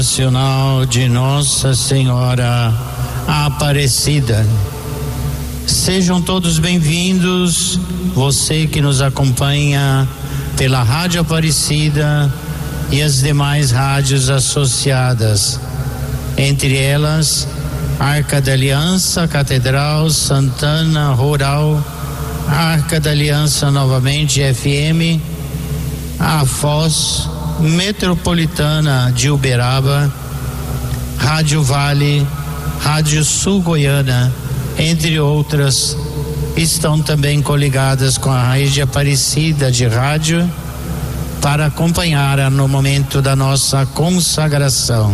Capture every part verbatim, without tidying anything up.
Nacional de Nossa Senhora Aparecida. Sejam todos bem-vindos, você que nos acompanha pela Rádio Aparecida e as demais rádios associadas, entre elas Arca da Aliança, Catedral, Santana, Rural, Arca da Aliança novamente, F M, a Foz, Metropolitana de Uberaba, Rádio Vale, Rádio Sul Goiana, entre outras, estão também coligadas com a Rede Aparecida de rádio para acompanhar no momento da nossa consagração.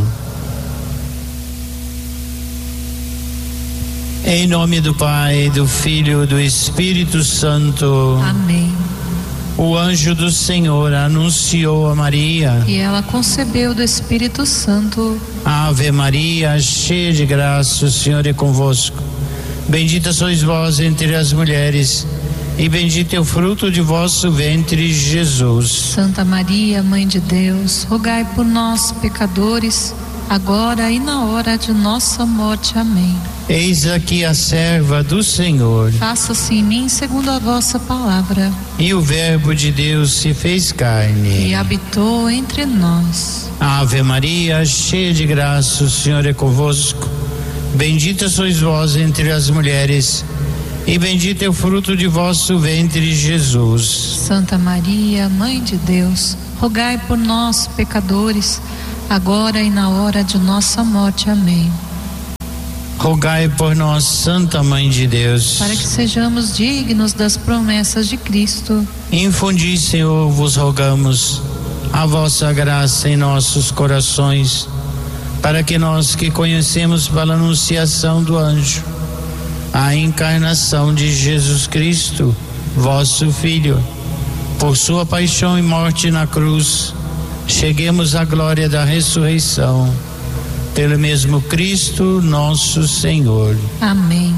Em nome do Pai, do Filho e do Espírito Santo. Amém. O anjo do Senhor anunciou a Maria. E ela concebeu do Espírito Santo. Ave Maria, cheia de graça, o Senhor é convosco. Bendita sois vós entre as mulheres, e bendito é o fruto de vosso ventre, Jesus. Santa Maria, Mãe de Deus, rogai por nós, pecadores, agora e na hora de nossa morte. Amém. Eis aqui a serva do Senhor. Faça-se em mim segundo a vossa palavra. E o Verbo de Deus se fez carne e habitou entre nós. Ave Maria, cheia de graça, o Senhor é convosco. Bendita sois vós entre as mulheres, e bendito é o fruto de vosso ventre, Jesus. Santa Maria, Mãe de Deus, rogai por nós, pecadores, agora e na hora de nossa morte. Amém. Rogai por nós, Santa Mãe de Deus, para que sejamos dignos das promessas de Cristo. Infundi, Senhor, vos rogamos a vossa graça em nossos corações, para que nós que conhecemos pela anunciação do anjo a encarnação de Jesus Cristo, vosso Filho, por sua paixão e morte na cruz, cheguemos à glória da ressurreição. Pelo mesmo Cristo nosso Senhor. Amém.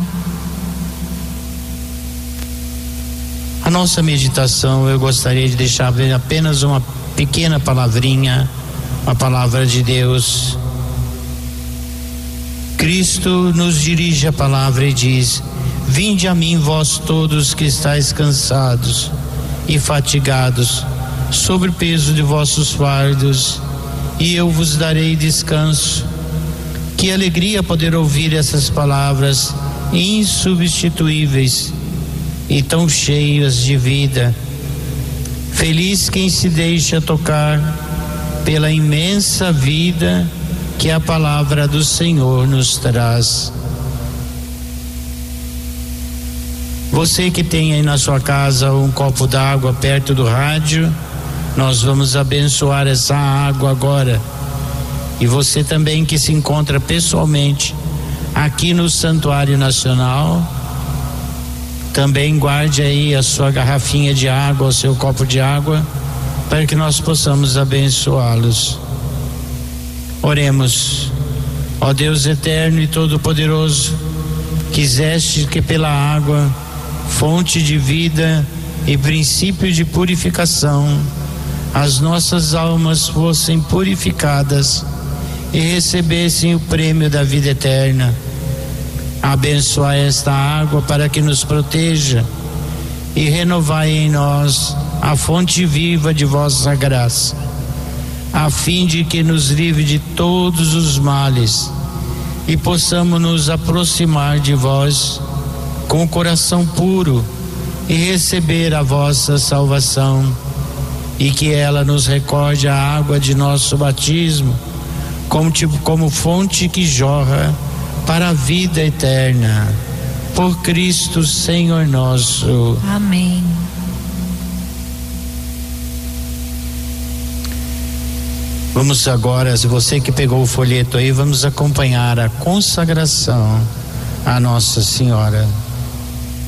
A nossa meditação, eu gostaria de deixar apenas uma pequena palavrinha, a palavra de Deus. Cristo nos dirige a palavra e diz: vinde a mim vós todos que estáis cansados e fatigados, sob o peso de vossos fardos, e eu vos darei descanso. Que alegria poder ouvir essas palavras insubstituíveis e tão cheias de vida. Feliz quem se deixa tocar pela imensa vida que a palavra do Senhor nos traz. Você que tem aí na sua casa um copo d'água perto do rádio, nós vamos abençoar essa água agora. E você também que se encontra pessoalmente aqui no Santuário Nacional, também guarde aí a sua garrafinha de água, o seu copo de água, para que nós possamos abençoá-los. Oremos. Ó Deus eterno e todo-poderoso, quiseste que pela água, fonte de vida e princípio de purificação, as nossas almas fossem purificadas e recebessem o prêmio da vida eterna. Abençoai esta água para que nos proteja e renovai em nós a fonte viva de vossa graça, a fim de que nos livre de todos os males e possamos nos aproximar de vós com o coração puro e receber a vossa salvação, e que ela nos recorde a água de nosso batismo como, tipo, como fonte que jorra para a vida eterna, por Cristo Senhor nosso. Amém. Vamos agora, se você que pegou o folheto aí, vamos acompanhar a consagração à Nossa Senhora.